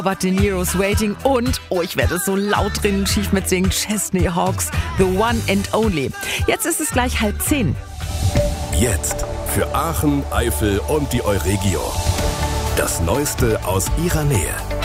But De Niro's Waiting und, ich werde so laut drinnen schief mitsingen, Chesney Hawks, The One and Only. Jetzt ist es gleich 9:30. Jetzt für Aachen, Eifel und die Euregio. Das Neueste aus ihrer Nähe.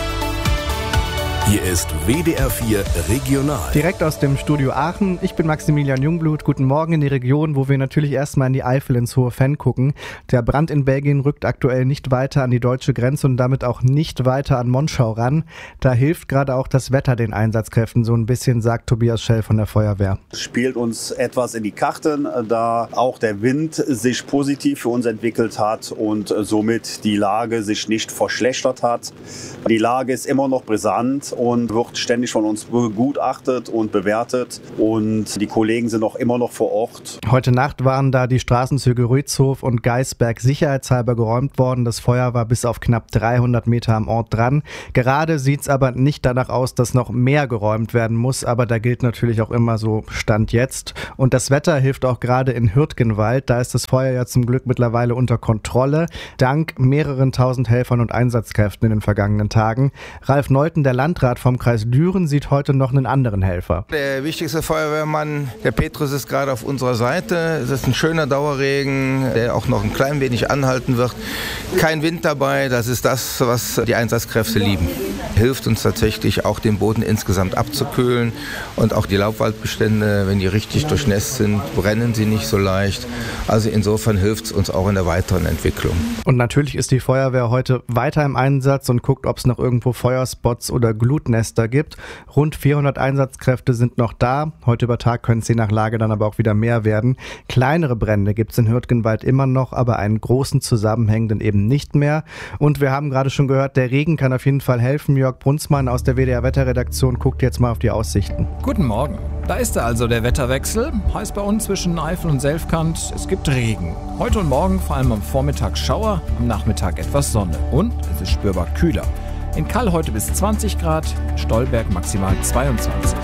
Hier ist WDR 4 Regional. Direkt aus dem Studio Aachen. Ich bin Maximilian Jungblut. Guten Morgen in die Region, wo wir natürlich erstmal in die Eifel ins Hohe Venn gucken. Der Brand in Belgien rückt aktuell nicht weiter an die deutsche Grenze und damit auch nicht weiter an Monschau ran. Da hilft gerade auch das Wetter den Einsatzkräften so ein bisschen, sagt Tobias Schell von der Feuerwehr. Es spielt uns etwas in die Karten, da auch der Wind sich positiv für uns entwickelt hat und somit die Lage sich nicht verschlechtert hat. Die Lage ist immer noch brisant und wird ständig von uns begutachtet und bewertet. Und die Kollegen sind auch immer noch vor Ort. Heute Nacht waren da die Straßenzüge Rützhof und Geisberg sicherheitshalber geräumt worden. Das Feuer war bis auf knapp 300 Meter am Ort dran. Gerade sieht es aber nicht danach aus, dass noch mehr geräumt werden muss. Aber da gilt natürlich auch immer so Stand jetzt. Und das Wetter hilft auch gerade in Hürtgenwald. Da ist das Feuer ja zum Glück mittlerweile unter Kontrolle. Dank mehreren tausend Helfern und Einsatzkräften in den vergangenen Tagen. Ralf Neuten, der Landrat vom Kreis Düren, sieht heute noch einen anderen Helfer. Der wichtigste Feuerwehrmann, der Petrus, ist gerade auf unserer Seite. Es ist ein schöner Dauerregen, der auch noch ein klein wenig anhalten wird. Kein Wind dabei, das ist das, was die Einsatzkräfte lieben. Hilft uns tatsächlich auch, den Boden insgesamt abzukühlen und auch die Laubwaldbestände, wenn die richtig durchnässt sind, brennen sie nicht so leicht. Also insofern hilft es uns auch in der weiteren Entwicklung. Und natürlich ist die Feuerwehr heute weiter im Einsatz und guckt, ob es noch irgendwo Feuerspots oder Glutnester gibt. Rund 400 Einsatzkräfte sind noch da. Heute über Tag können es je nach Lage dann aber auch wieder mehr werden. Kleinere Brände gibt es in Hürtgenwald immer noch, aber einen großen zusammenhängenden eben nicht mehr. Und wir haben gerade schon gehört, der Regen kann auf jeden Fall helfen. Jörg Brunsmann aus der WDR-Wetterredaktion guckt jetzt mal auf die Aussichten. Guten Morgen. Da ist er also, der Wetterwechsel. Heißt bei uns zwischen Eifel und Selfkant, es gibt Regen. Heute und morgen vor allem am Vormittag Schauer, am Nachmittag etwas Sonne. Und es ist spürbar kühler. In Kall heute bis 20 Grad, in Stolberg maximal 22.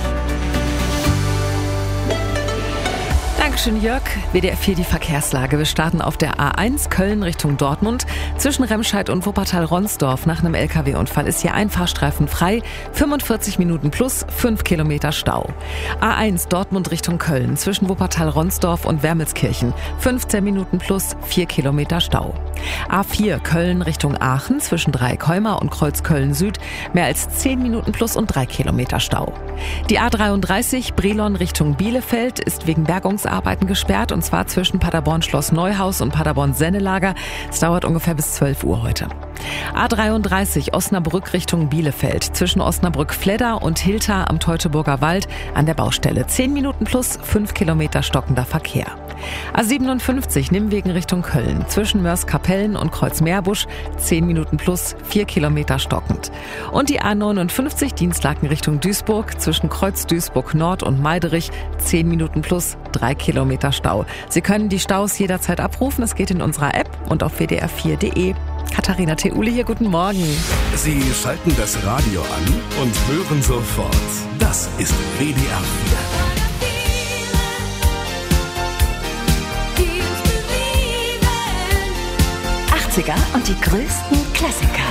Dankeschön, Jörg. WDR 4 die Verkehrslage. Wir starten auf der A1 Köln Richtung Dortmund. Zwischen Remscheid und Wuppertal-Ronsdorf nach einem LKW-Unfall ist hier ein Fahrstreifen frei. 45 Minuten plus 5 Kilometer Stau. A1 Dortmund Richtung Köln. Zwischen Wuppertal-Ronsdorf und Wermelskirchen. 15 Minuten plus 4 Kilometer Stau. A4 Köln Richtung Aachen. Zwischen Dreieckholmer und Kreuzköln Süd. Mehr als 10 Minuten plus und 3 Kilometer Stau. Die A33 Brilon Richtung Bielefeld ist wegen Bergungsarbeiten gesperrt, und zwar zwischen Paderborn-Schloss Neuhaus und Paderborn-Sennelager. Es dauert ungefähr bis 12 Uhr heute. A33 Osnabrück Richtung Bielefeld. Zwischen Osnabrück-Fledder und Hilter am Teutoburger Wald an der Baustelle. 10 Minuten plus 5 Kilometer stockender Verkehr. A57 Nimwegen Richtung Köln. Zwischen Mörs-Kapellen und Kreuz-Meerbusch 10 Minuten plus 4 Kilometer stockend. Und die A59 Dienstlaken Richtung Duisburg. Zwischen Kreuz-Duisburg Nord und Meiderich 10 Minuten plus 3 Kilometer Stau. Sie können die Staus jederzeit abrufen. Es geht in unserer App und auf wdr4.de. Katharina Theule hier, guten Morgen. Sie schalten das Radio an und hören sofort. Das ist WDR 4. 80er und die größten Klassiker.